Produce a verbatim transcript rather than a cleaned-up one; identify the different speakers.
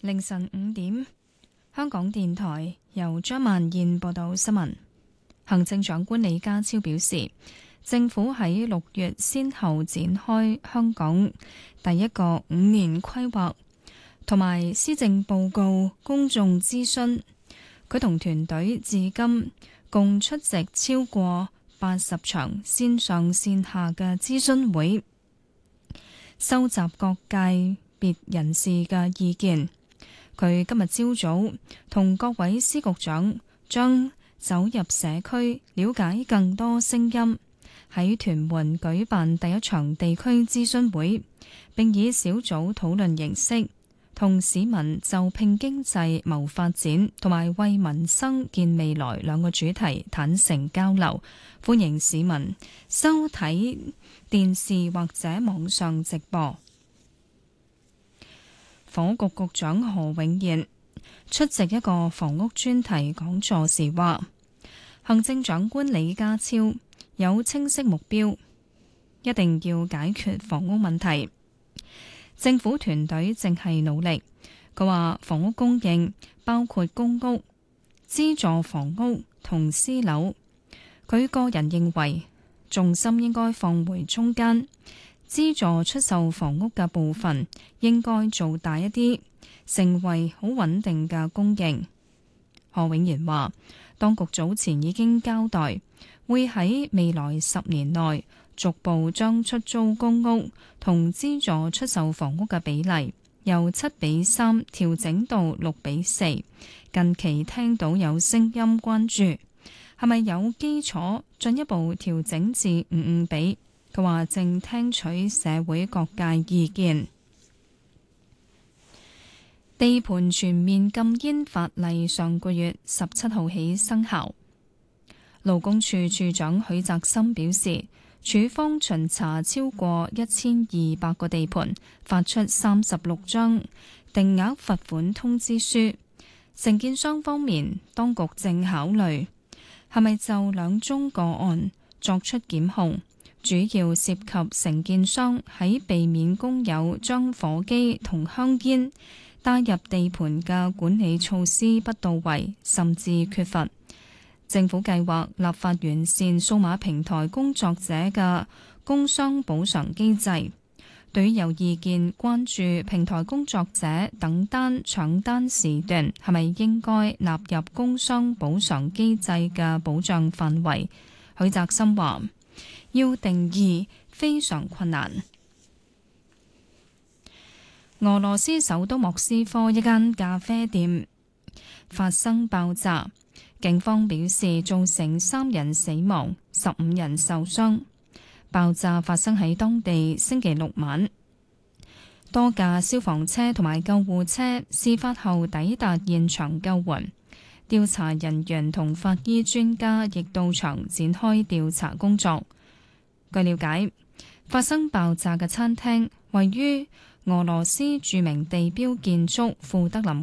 Speaker 1: 凌晨五點，香港電台由張曼燕報道新聞。行政長官李家超表示，政府喺六月先後展開香港第一個五年規劃同埋施政報告公眾諮詢。佢同團隊至今共出席超過八十場線上線下嘅諮詢會，收集各界別人士嘅意見。佢今日朝早同各位司局長將走入社區，了解更多聲音，喺屯門舉辦第一場地區諮詢會，並以小組討論形式同市民就拼經濟、謀發展同埋為民生建未來兩個主題坦誠交流。歡迎市民收睇電視或者網上直播。房屋局局長何永賢出席一個房屋專題講座時話，行政長官李家超有清晰目標，一定要解決房屋問題。政府團隊正係努力。佢話房屋供應包括公屋、資助房屋同私樓。佢個人認為重心應該放回中間。資助出售房屋嘅部分應該做大一啲，成為好穩定嘅供應。何永賢話，當局早前已經交代，會喺未來十年內逐步將出租公屋同資助出售房屋嘅比例由七比三調整到六比四。近期聽到有聲音關注，係咪有基礎進一步調整至五五比？佢話正聽取社會各界意見。地盤全面禁煙法例上個月十七號起生效。勞工處處長許澤森表示，處方巡查超過一千二百個地盤，發出三十六張定額罰款通知書。承建商方面，當局正考慮係咪就兩宗個案作出檢控。主要涉及承建商喺避免工友將火機同香煙帶入地盤嘅管理措施不到位，甚至缺乏。政府計劃立法完善數碼平台工作者嘅工傷補償機制。對於有意見關注平台工作者等單搶單時段係咪應該納入工傷補償機制嘅保障範圍，許澤森話要定義非常困難。俄羅斯首都莫斯科一間咖啡店發生爆炸，警方表示造成三人死亡，十五人受傷。爆炸發生喺當地星期六晚，多架消防車同埋救護車事發後抵達現場救援，調查人員同法醫專家亦到場展開調查工作。據了解，發生爆炸嘅餐廳位於俄羅斯著名地標建築庫德林